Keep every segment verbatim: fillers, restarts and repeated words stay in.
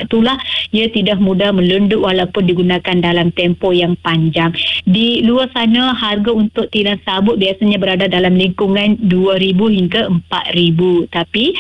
itulah ia tidak mudah melenduk walaupun digunakan dalam tempoh yang panjang. Di luar sana harga untuk tilam sabut biasanya berada dalam lingkungan dua ribu hingga empat ribu. Tapi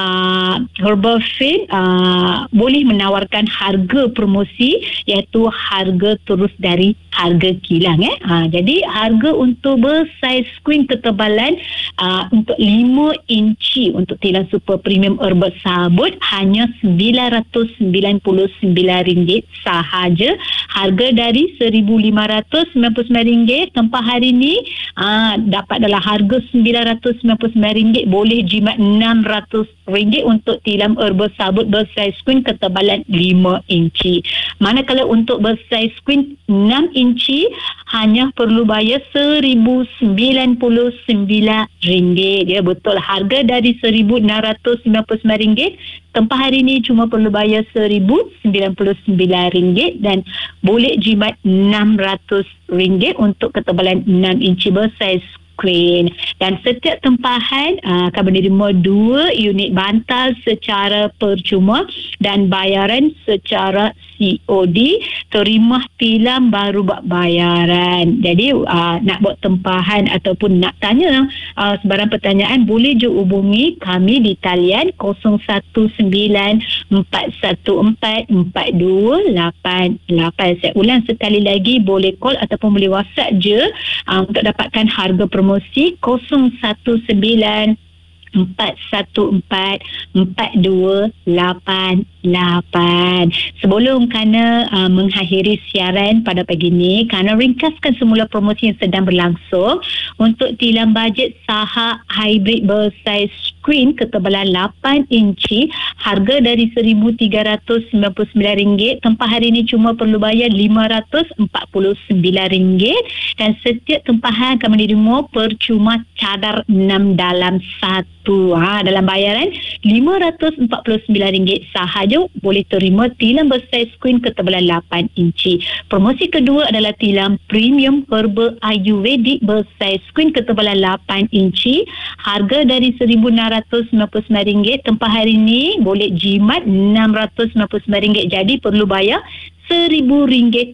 uh, Herbal Fin uh, boleh menawarkan harga promosi iaitu harga terus dari harga kilang. Eh? Uh, jadi harga untuk bersaiz queen ketebalan uh, untuk lima inci untuk tilam super premium Herbal sabut hanya sembilan ratus sembilan puluh sembilan ringgit sahaja. Harga dari seribu lima ratus sembilan puluh sembilan ringgit tempat hari ini uh, dapat dalam harga sembilan ratus sembilan puluh sembilan ringgit, boleh jimat enam ratus ringgit untuk tilam Herbal sabut bersaiz queen ketebalan lima inci. Manakala untuk bersaiz queen enam inci hanya perlu bayar seribu sembilan puluh sembilan ringgit. Ya, betul, harga dari seribu enam ratus sembilan puluh sembilan ringgit tempat hari ini cuma perlu bayar seribu sembilan puluh sembilan ringgit dan boleh jimat enam ratus ringgit untuk ketebalan enam inci bersaiz queen. Dan setiap tempahan uh, akan menerima dua unit bantal secara percuma dan bayaran secara C O D. Terima tilam baru buat bayaran. Jadi uh, nak buat tempahan ataupun nak tanya uh, sebarang pertanyaan, boleh je hubungi kami di talian kosong satu sembilan empat satu empat empat dua lapan lapan. Saya ulang sekali lagi, boleh call ataupun boleh WhatsApp je uh, untuk dapatkan harga promosi kosong satu sembilan empat satu empat empat dua lapan lapan. Sebelum Kana uh, mengakhiri siaran pada pagi ini, Kana ringkaskan semula promosi yang sedang berlangsung untuk tilam bajet Saha hybrid bersaiz queen ketebalan lapan inci, harga dari seribu tiga ratus sembilan puluh sembilan ringgit tempat hari ini cuma perlu bayar lima ratus empat puluh sembilan ringgit dan setiap tempahan akan menerima percuma cadar enam dalam satu. Ha, dalam bayaran lima ratus empat puluh sembilan ringgit sahaja boleh terima tilam bersaiz queen ketebalan lapan inci. Promosi kedua adalah tilam premium Herbal Ayurvedic bersaiz queen ketebalan lapan inci, harga dari seribu enam ratus sembilan puluh sembilan ringgit tempat hari ini boleh jimat enam ratus sembilan puluh sembilan ringgit, jadi perlu bayar seribu ringgit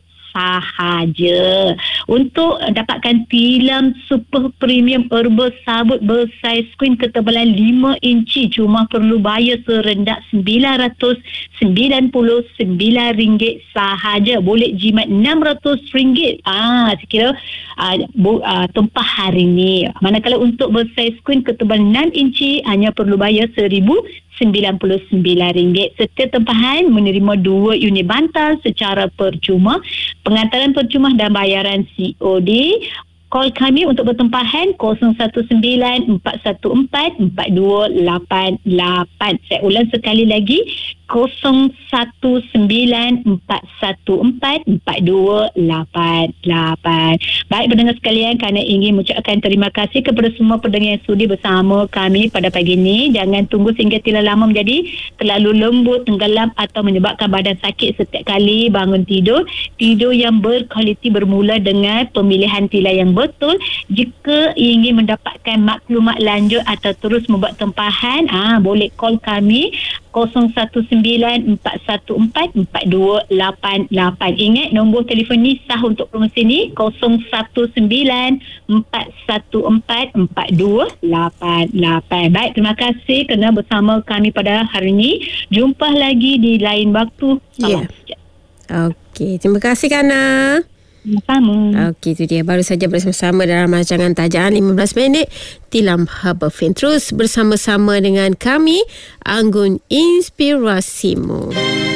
sahaja. Untuk dapatkan tilam super premium Herbal sabut bersaiz queen ketebalan lima inci cuma perlu bayar serendah sembilan ratus sembilan puluh sembilan ringgit sahaja, boleh jimat enam ratus ringgit. Ah, sekira ah, bu, ah, tempah hari ni. Manakala untuk bersaiz queen ketebalan enam inci hanya perlu bayar seribu sembilan puluh sembilan ringgit. Setiap tempahan menerima dua unit bantal secara percuma. Pengantaran percuma dan bayaran C O D. Call kami untuk bertempahan kosong satu sembilan empat satu empat empat dua lapan lapan. Saya ulang sekali lagi, kosong satu sembilan empat satu empat empat dua lapan lapan. Baik pendengar sekalian, kerana ingin mengucapkan terima kasih kepada semua pendengar yang sudi bersama kami pada pagi ini. Jangan tunggu sehingga tilam lama menjadi terlalu lembut, tenggelam atau menyebabkan badan sakit setiap kali bangun tidur. Tidur yang berkualiti bermula dengan pemilihan tilam yang betul. Jika ingin mendapatkan maklumat lanjut atau terus membuat tempahan, ah, boleh call kami kosong satu sembilan empat satu empat empat dua lapan lapan. Ingat nombor telefon ni sah untuk promosi ni, kosong satu sembilan empat satu empat empat dua lapan lapan. Baik, terima kasih kerana bersama kami pada hari ini. Jumpa lagi di lain waktu. Ya. Yeah. Okey, terima kasih Kana. Sama. Okey, itu dia. Baru saja bersama-sama dalam rancangan Tajaan lima belas minit Tilam Herbal Fin. Terus bersama-sama dengan kami, Anggun Inspirasimu.